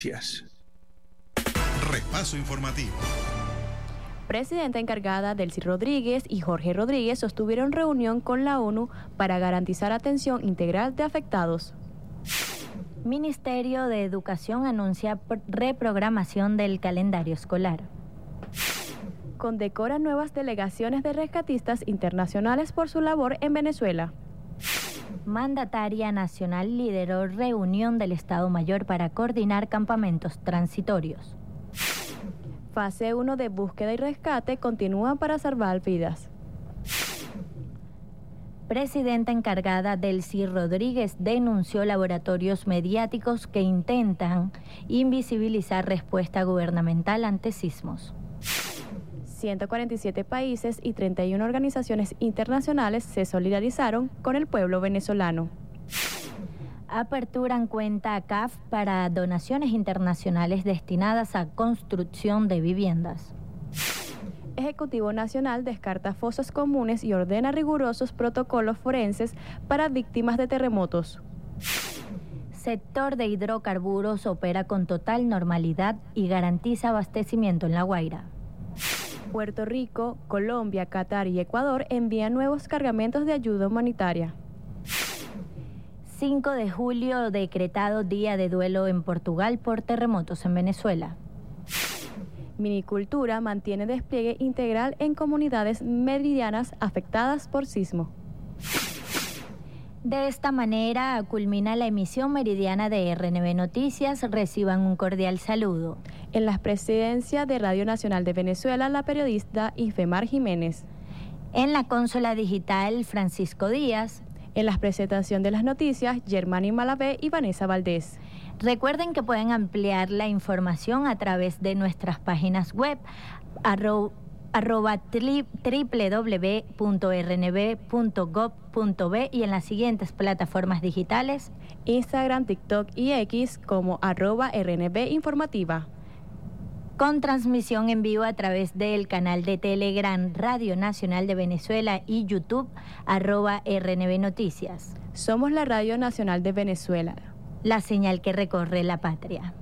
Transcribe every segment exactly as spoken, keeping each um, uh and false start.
Repaso informativo. Presidenta encargada Delcy Rodríguez y Jorge Rodríguez sostuvieron reunión con la ONU para garantizar atención integral de afectados. Ministerio de Educación anuncia reprogramación del calendario escolar. Condecora nuevas delegaciones de rescatistas internacionales por su labor en Venezuela. Mandataria nacional lideró reunión del Estado Mayor para coordinar campamentos transitorios. Fase uno de búsqueda y rescate continúa para salvar vidas. Presidenta encargada Delcy Rodríguez denunció laboratorios mediáticos que intentan invisibilizar respuesta gubernamental ante sismos. ciento cuarenta y siete países y treinta y una organizaciones internacionales se solidarizaron con el pueblo venezolano. Aperturan cuenta a C A F para donaciones internacionales destinadas a construcción de viviendas. Ejecutivo Nacional descarta fosas comunes y ordena rigurosos protocolos forenses para víctimas de terremotos. Sector de hidrocarburos opera con total normalidad y garantiza abastecimiento en La Guaira. Puerto Rico, Colombia, Qatar y Ecuador envían nuevos cargamentos de ayuda humanitaria. cinco de julio, decretado Día de Duelo en Portugal por terremotos en Venezuela. Minicultura mantiene despliegue integral en comunidades meridianas afectadas por sismo. De esta manera culmina la emisión meridiana de R N B Noticias. Reciban un cordial saludo. En la presidencia de Radio Nacional de Venezuela, la periodista Ifemar Jiménez. En la consola digital, Francisco Díaz. En la presentación de las noticias, Germani Malavé y Vanessa Valdés. Recuerden que pueden ampliar la información a través de nuestras páginas web, arro, arroba doble u doble u doble u punto r n b punto gov punto b y en las siguientes plataformas digitales, Instagram, TikTok y X como arroba R N B Informativa. Con transmisión en vivo a través del canal de Telegram Radio Nacional de Venezuela y YouTube, arroba R N B Noticias. Somos la Radio Nacional de Venezuela. La señal que recorre la patria.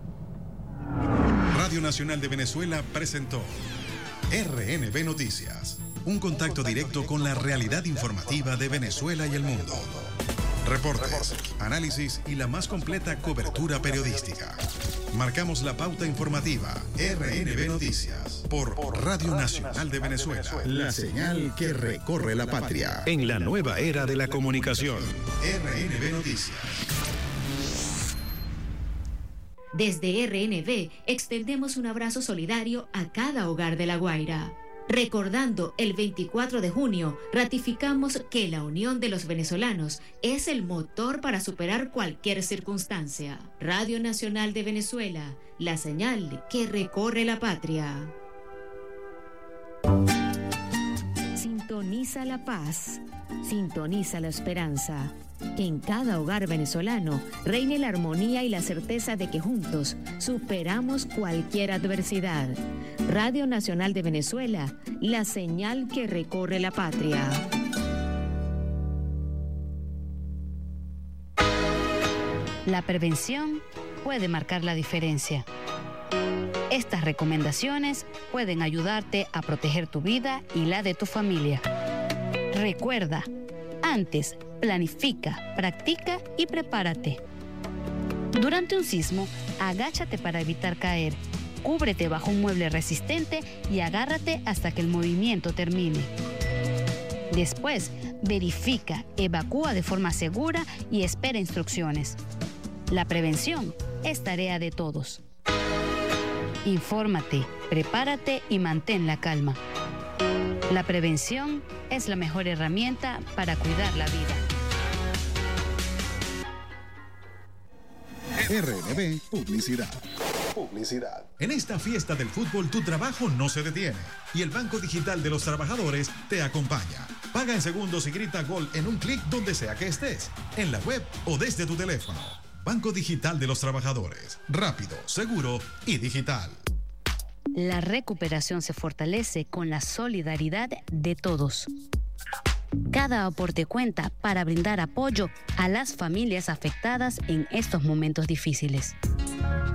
Radio Nacional de Venezuela presentó R N B Noticias, un contacto directo con la realidad informativa de Venezuela y el mundo. Reportes, análisis y la más completa cobertura periodística. Marcamos la pauta informativa. R N B Noticias por Radio Nacional de Venezuela. La señal que recorre la patria. En la nueva era de la comunicación. R N B Noticias. Desde R N B extendemos un abrazo solidario a cada hogar de La Guaira. Recordando el veinticuatro de junio, ratificamos que la unión de los venezolanos es el motor para superar cualquier circunstancia. Radio Nacional de Venezuela, la señal que recorre la patria. Sintoniza la paz, sintoniza la esperanza. Que en cada hogar venezolano reine la armonía y la certeza de que juntos superamos cualquier adversidad. Radio Nacional de Venezuela, la señal que recorre la patria. La prevención puede marcar la diferencia. Estas recomendaciones pueden ayudarte a proteger tu vida y la de tu familia. Recuerda, antes, planifica, practica y prepárate. Durante un sismo, agáchate para evitar caer, cúbrete bajo un mueble resistente y agárrate hasta que el movimiento termine. Después, verifica, evacúa de forma segura y espera instrucciones. La prevención es tarea de todos. Infórmate, prepárate y mantén la calma. La prevención es la mejor herramienta para cuidar la vida. R N B Publicidad. Publicidad. En esta fiesta del fútbol, tu trabajo no se detiene y el Banco Digital de los Trabajadores te acompaña. Paga en segundos y grita gol en un clic donde sea que estés, en la web o desde tu teléfono. Banco Digital de los Trabajadores. Rápido, seguro y digital. La recuperación se fortalece con la solidaridad de todos. Cada aporte cuenta para brindar apoyo a las familias afectadas en estos momentos difíciles.